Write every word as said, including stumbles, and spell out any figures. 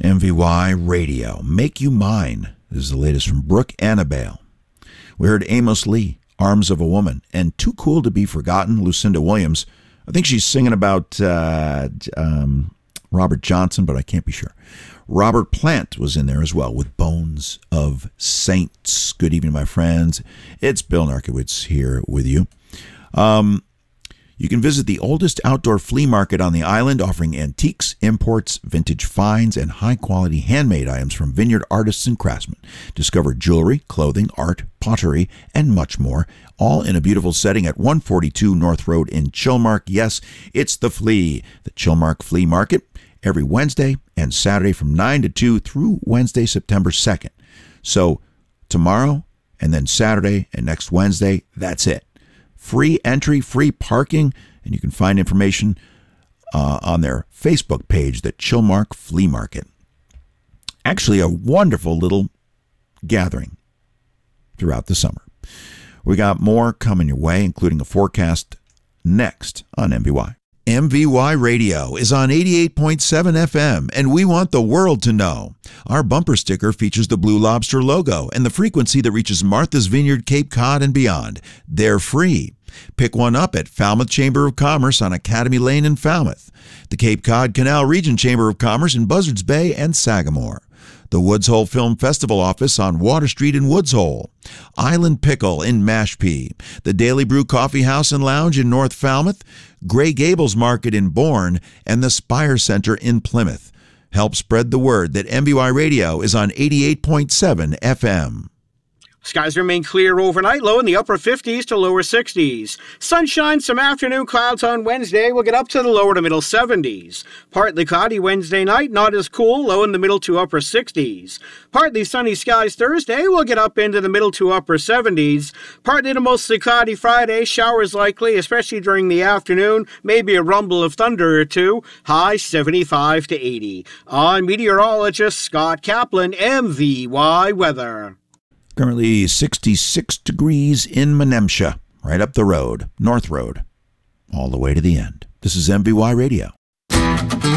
M V Y Radio, Make You Mine. This is the latest from Brooke Annabelle. We heard Amos Lee, Arms of a Woman, and Too Cool to Be Forgotten, Lucinda Williams. I think she's singing about uh, um, Robert Johnson, but I can't be sure. Robert Plant was in there as well with Bones of Saints. Good evening, my friends. It's Bill Narkowitz here with you. Um, you can visit the oldest outdoor flea market on the island, offering antiques, imports, vintage finds, and high-quality handmade items from vineyard artists and craftsmen. Discover jewelry, clothing, art, pottery, and much more, all in a beautiful setting at one forty-two North Road in Chilmark. Yes, it's the Flea, the Chilmark Flea Market, every Wednesday and Saturday from nine to two through Wednesday, September second. So tomorrow and then Saturday and next Wednesday, that's it. Free entry, free parking, and you can find information uh, on their Facebook page, the Chilmark Flea Market. Actually, a wonderful little gathering throughout the summer. We got more coming your way, including a forecast next on M V Y. M V Y Radio is on eighty-eight point seven F M, and we want the world to know. Our bumper sticker features the Blue Lobster logo and the frequency that reaches Martha's Vineyard, Cape Cod, and beyond. They're free. Pick one up at Falmouth Chamber of Commerce on Academy Lane in Falmouth, the Cape Cod Canal Region Chamber of Commerce in Buzzards Bay and Sagamore, the Woods Hole Film Festival office on Water Street in Woods Hole, Island Pickle in Mashpee, the Daily Brew Coffee House and Lounge in North Falmouth, Grey Gables Market in Bourne, and the Spire Center in Plymouth. Help spread the word that M V Y Radio is on eighty-eight point seven F M. Skies remain clear overnight, low in the upper fifties to lower sixties. Sunshine, some afternoon clouds on Wednesday. We'll get up to the lower to middle seventies. Partly cloudy Wednesday night, not as cool, low in the middle to upper sixties. Partly sunny skies Thursday. We'll get up into the middle to upper seventies. Partly to mostly cloudy Friday. Showers likely, especially during the afternoon. Maybe a rumble of thunder or two. High seventy-five to eighty. I'm meteorologist Scott Kaplan, M V Y Weather. Currently sixty-six degrees in Menemsha, right up the road, North Road, all the way to the end. This is M V Y Radio.